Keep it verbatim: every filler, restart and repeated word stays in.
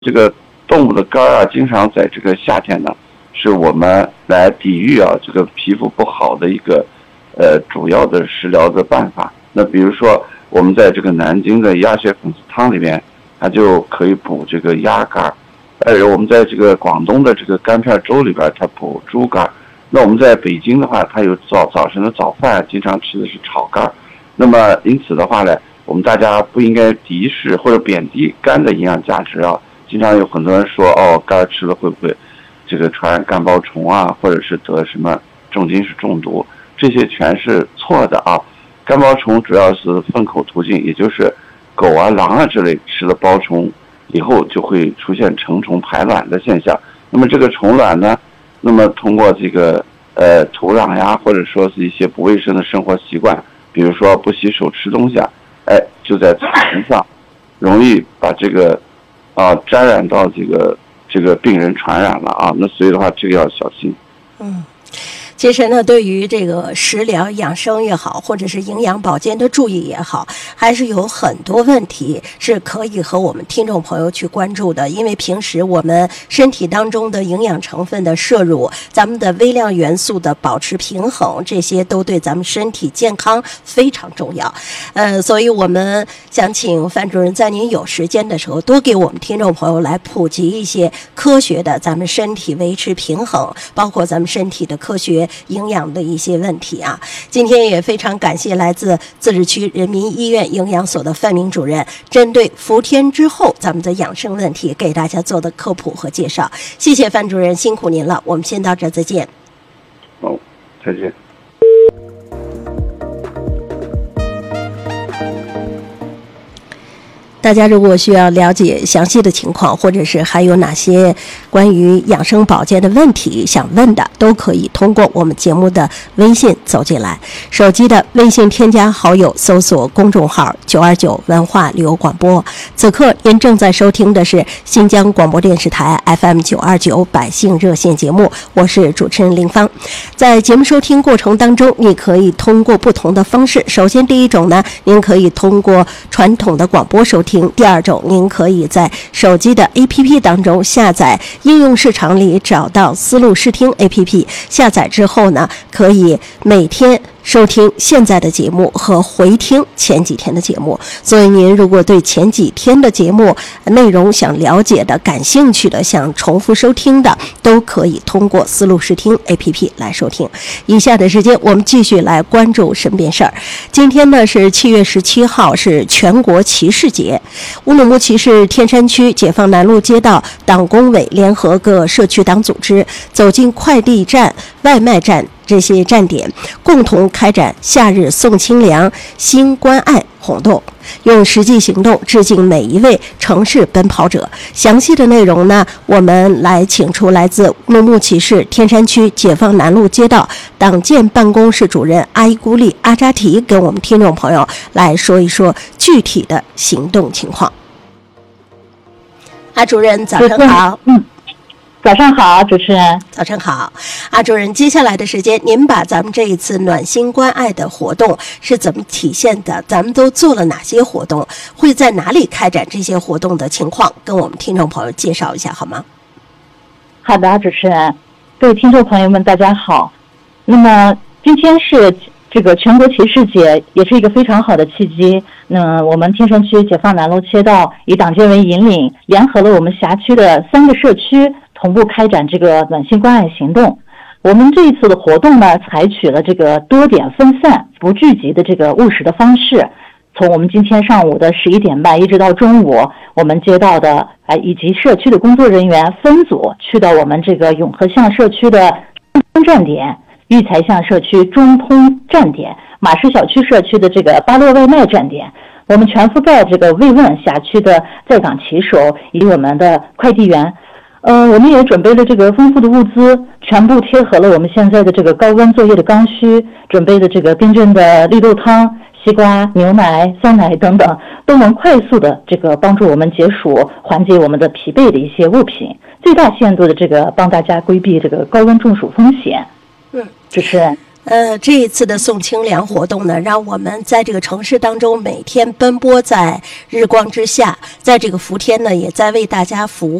这个动物的肝啊，经常在这个夏天呢，是我们来抵御啊这个皮肤不好的一个呃主要的食疗的办法。那比如说我们在这个南京的鸭血粉丝汤里面，它就可以补这个鸭肝。呃，我们在这个广东的这个干片粥里边，它补猪肝。那我们在北京的话，它有早早晨的早饭，经常吃的是炒肝。那么因此的话呢，我们大家不应该敌视或者贬低肝的营养价值啊。经常有很多人说，哦，肝吃了会不会这个传染肝包虫啊，或者是得什么重金属中毒？这些全是错的啊。肝包虫主要是粪口途径，也就是狗啊、狼啊之类吃了包虫以后，就会出现成虫排卵的现象。那么这个虫卵呢，那么通过这个呃土壤呀，或者说是一些不卫生的生活习惯，比如说不洗手吃东西啊，哎，就在草原上容易把这个啊沾染到这个这个病人传染了啊。那所以的话，这个要小心。 嗯。其实呢，对于这个食疗养生也好，或者是营养保健的注意也好，还是有很多问题是可以和我们听众朋友去关注的。因为平时我们身体当中的营养成分的摄入，咱们的微量元素的保持平衡，这些都对咱们身体健康非常重要。呃，所以我们想请范主任在您有时间的时候，多给我们听众朋友来普及一些科学的咱们身体维持平衡，包括咱们身体的科学营养的一些问题啊。今天也非常感谢来自自治区人民医院营养所的范明主任，针对伏天之后咱们的养生问题给大家做的科普和介绍。谢谢范主任，辛苦您了。我们先到这儿，再见。 好，再见。 大家如果需要了解详细的情况，或者是还有哪些关于养生保健的问题想问的，都可以通过我们节目的微信走进来。手机的微信添加好友，搜索公众号九二九文化旅游广播。此刻您正在收听的是新疆广播电视台 F M 九二九百姓热线节目，我是主持人林芳。在节目收听过程当中，你可以通过不同的方式。首先第一种呢，您可以通过传统的广播收听。第二种，您可以在手机的 A P P 当中下载，应用市场里找到思路视听 A P P， 下载之后呢，可以每天收听现在的节目和回听前几天的节目。所以您如果对前几天的节目内容想了解的、感兴趣的、想重复收听的，都可以通过思路视听 A P P 来收听。以下的时间我们继续来关注身边事儿。今天呢是七月十七号，是全国骑士节。乌鲁木齐市天山区解放南路街道党工委联合各社区党组织走进快递站、外卖站这些站点，共同开展夏日送清凉新关爱活动，用实际行动致敬每一位城市奔跑者。详细的内容呢，我们来请出来自乌鲁木齐市天山区解放南路街道党建办公室主任阿依古丽阿扎提，跟我们听众朋友来说一说具体的行动情况。阿主任，早上好。 嗯。早上好，主持人。 早上好，阿主任。接下来的时间，您把咱们这一次暖心关爱的活动是怎么体现的？咱们都做了哪些活动？会在哪里开展这些活动的情况，跟我们听众朋友介绍一下好吗？ 好的，主持人。各位听众朋友们，大家好。那么今天是这个全国骑士节，也是一个非常好的契机。那我们天山区解放南路街道以党建委引领，联合了我们辖区的三个社区，同步开展这个暖心关爱行动。我们这一次的活动呢，采取了这个多点分散、不聚集的这个务实的方式。从我们今天上午的十一点半一直到中午，我们街道的啊以及社区的工作人员分组去到我们这个永和巷社区的中站点、育才巷社区中通站点、马市小区社区的这个巴洛外卖站点。我们全覆盖这个慰问辖区的在岗骑手以及我们的快递员。呃，我们也准备了这个丰富的物资，全部贴合了我们现在的这个高温作业的刚需，准备的这个冰镇的绿豆汤、西瓜、牛奶、酸奶等等，都能快速的这个帮助我们解暑，缓解我们的疲惫的一些物品，最大限度的这个帮大家规避这个高温中暑风险。 嗯， 主持人。 呃，这一次的送清凉活动呢，让我们在这个城市当中每天奔波在日光之下，在这个伏天呢，也在为大家服务。